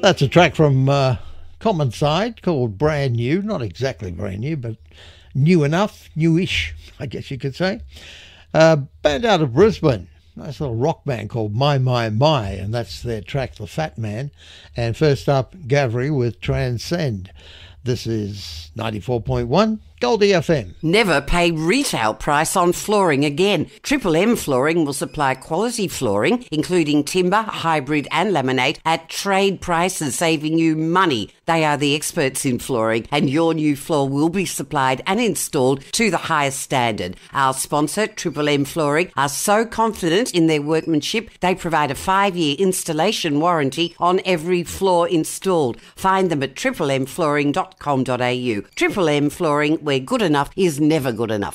That's a track from Common Side called Brand New. Not exactly brand new, but new enough, newish, I guess you could say. Band out of Brisbane. Nice little rock band called My, and that's their track, The Fat Man. And first up, Gavri with Transcend. This is 94.1 Goldie FM. Never pay retail price on flooring again. Triple M Flooring will supply quality flooring, including timber, hybrid and laminate, at trade prices, saving you money. They are the experts in flooring, and your new floor will be supplied and installed to the highest standard. Our sponsor, Triple M Flooring, are so confident in their workmanship, they provide a 5-year installation warranty on every floor installed. Find them at triplemmflooring.com.au. Triple M Flooring, where good enough is never good enough.